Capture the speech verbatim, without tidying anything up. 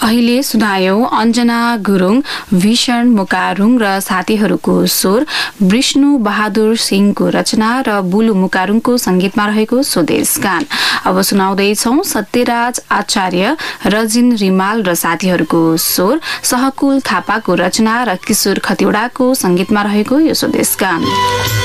अहिले सुनायौ अञ्जना गुरुङ, भीषण मुकारुङ र साथीहरूको स्वर, विष्णु बहादुर सिंहको रचना र बुलु मुकारुङको संगीतमा रहेको स्वदेश गान। अब सुनाउँदैछौ सत्यराज आचार्य, रजिन रिमाल र साथीहरूको स्वर, सहकुल थापाको रचना र किशोर खतिवड़ाको संगीतमा रहेको यो स्वदेश गान।